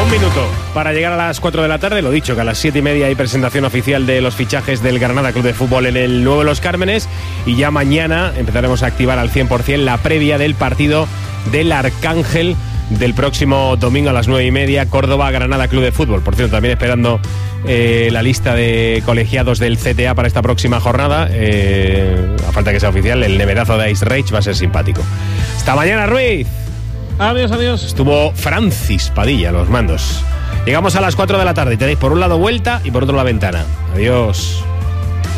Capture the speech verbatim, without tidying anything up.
Un minuto para llegar a las cuatro de la tarde. Lo dicho, que a las siete y media hay presentación oficial de los fichajes del Granada Club de Fútbol en el Nuevo Los Cármenes. Y ya mañana empezaremos a activar al cien por ciento la previa del partido del Arcángel del próximo domingo a las nueve y media, Córdoba Granada Club de Fútbol. Por cierto, también esperando eh, la lista de colegiados del C T A para esta próxima jornada. Eh, a falta que sea oficial, el neverazo de Ice Rage va a ser simpático. Hasta mañana, Ruiz. Adiós, adiós. Estuvo Francis Padilla, los mandos. Llegamos a las cuatro de la tarde y tenéis por un lado Vuelta y por otro La Ventana. Adiós.